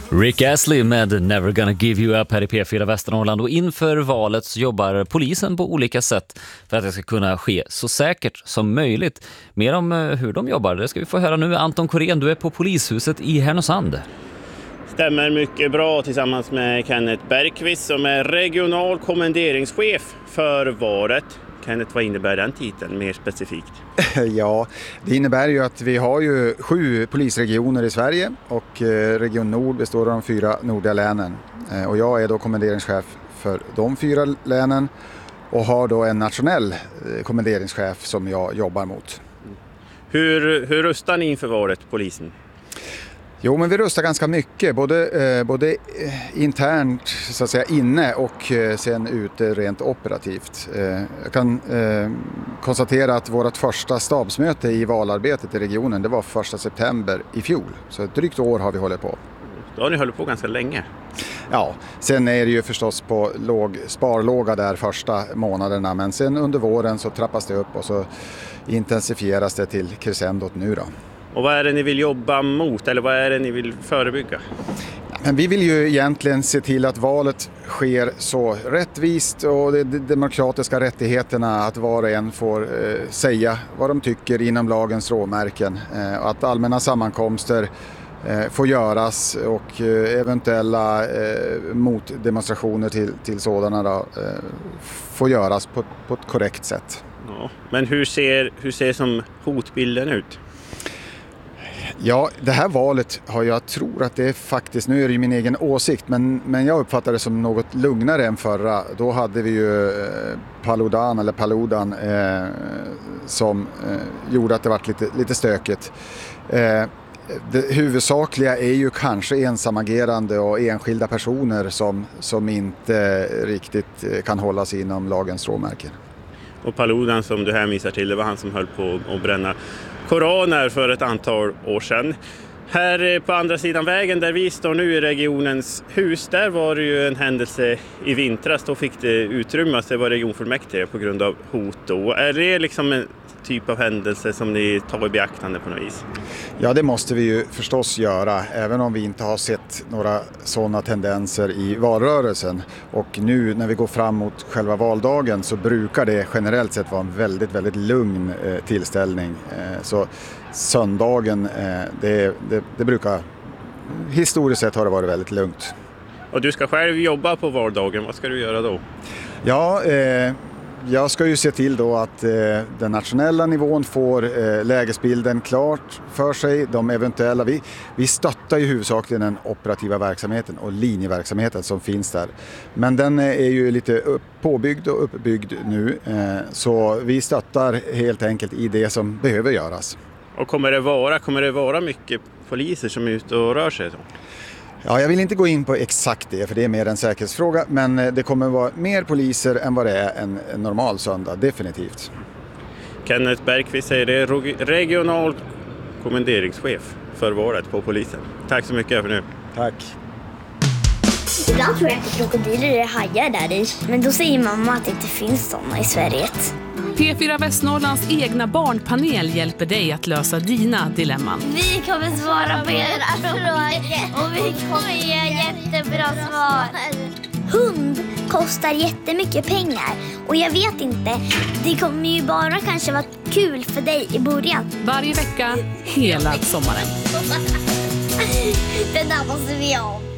Rick Astley med Never Gonna Give You Up här i P4 Västernorrland, och inför valet så jobbar polisen på olika sätt för att det ska kunna ske så säkert som möjligt. Mer om hur de jobbar, det ska vi få höra nu. Anton Korén, du är på polishuset i Härnösand. Stämmer mycket bra, tillsammans med Kenneth Bergqvist som är regional kommenderingschef för varet. Kenneth, vad innebär den titeln mer specifikt? Ja, det innebär ju att vi har ju 7 polisregioner i Sverige och Region Nord består av de 4 nordliga länen. Och jag är då kommenderingschef för de 4 länen och har då en nationell kommenderingschef som jag jobbar mot. Hur rustar ni inför varet, polisen? Jo, men vi rustar ganska mycket, både internt så att säga inne och sen ute rent operativt. Jag kan konstatera att vårt första stabsmöte i valarbetet i regionen, det var 1 september i fjol. Så ett drygt år har vi hållit på. Då har ni hållit på ganska länge. Ja, sen är det ju förstås på sparlåga där första månaderna, men sen under våren så trappas det upp och så intensifieras det till crescendot nu då. Och vad är det ni vill jobba mot, eller vad är det ni vill förebygga? Men vi vill ju egentligen se till att valet sker så rättvist och de demokratiska rättigheterna att var och en får säga vad de tycker inom lagens råmärken. Att allmänna sammankomster får göras och eventuella motdemonstrationer till sådana då, får göras på ett korrekt sätt. Ja, men hur ser som hotbilden ut? Ja, det här valet jag tror att det är faktiskt, nu är det ju min egen åsikt, men jag uppfattar det som något lugnare än förra. Då hade vi ju Paludan som gjorde att det var lite stökigt. Det huvudsakliga är ju kanske ensamagerande och enskilda personer som inte riktigt kan hålla sig inom lagens råmärken. Och Paludan som du hänvisar till, det var han som höll på att bränna koraner för ett antal år sedan. Här på andra sidan vägen där vi står nu i regionens hus, där var det ju en händelse i vintras. Då fick det utrymmas, det var regionfullmäktige på grund av hot då. Är det liksom en typ av händelse som ni tar i beaktande på något vis? Ja, det måste vi ju förstås göra, även om vi inte har sett några sådana tendenser i valrörelsen. Och nu när vi går fram mot själva valdagen så brukar det generellt sett vara en väldigt, väldigt lugn tillställning. Så söndagen, det brukar, historiskt sett har det varit väldigt lugnt. Och du ska själv jobba på valdagen, vad ska du göra då? Ja, jag ska ju se till då att den nationella nivån får lägesbilden klart för sig. De eventuella, vi stöttar ju huvudsakligen den operativa verksamheten och linjeverksamheten som finns där. Men den är ju lite påbyggd och uppbyggd nu, så vi stöttar helt enkelt i det som behöver göras. Och kommer det vara mycket poliser som är ute och rör sig då? Ja, jag vill inte gå in på exakt det, för det är mer en säkerhetsfråga, men det kommer vara mer poliser än vad det är en normal söndag, definitivt. Kenneth Bergqvist säger det, regional kommenderingschef för varet på polisen. Tack så mycket för nu. Tack. Ibland tror jag att krokodiler är hajar där i, men då säger mamma att det inte finns sådana i Sverige. P4 Västernorrlands egna barnpanel hjälper dig att lösa dina dilemman. Vi kommer svara på era frågor och vi kommer ge jättebra svar. Hund kostar jättemycket pengar och jag vet inte, det kommer ju bara kanske vara kul för dig i början. Varje vecka, hela sommaren. Den där måste vi ha.